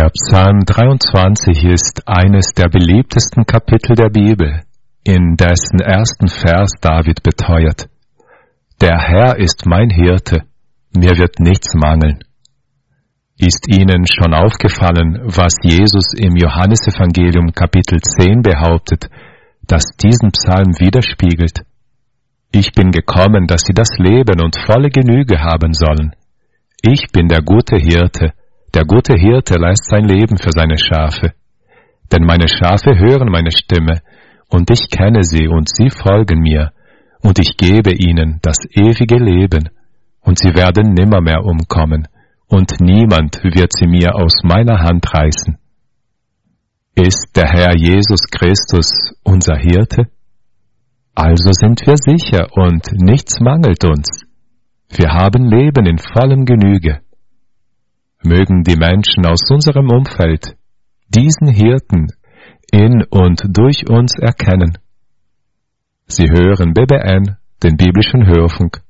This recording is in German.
Der Psalm 23 ist eines der beliebtesten Kapitel der Bibel, in dessen ersten Vers David beteuert: Der Herr ist mein Hirte, mir wird nichts mangeln. Ist Ihnen schon aufgefallen, was Jesus im Johannesevangelium Kapitel 10 behauptet, das diesen Psalm widerspiegelt? Ich bin gekommen, dass sie das Leben und volle Genüge haben sollen. Ich bin der gute Hirte. Der gute Hirte lässt sein Leben für seine Schafe. Denn meine Schafe hören meine Stimme, und ich kenne sie, und sie folgen mir, und ich gebe ihnen das ewige Leben, und sie werden nimmermehr umkommen, und niemand wird sie mir aus meiner Hand reißen. Ist der Herr Jesus Christus unser Hirte? Also sind wir sicher, und nichts mangelt uns. Wir haben Leben in vollem Genüge. Mögen die Menschen aus unserem Umfeld diesen Hirten in und durch uns erkennen. Sie hören BBN, den biblischen Hörfunk.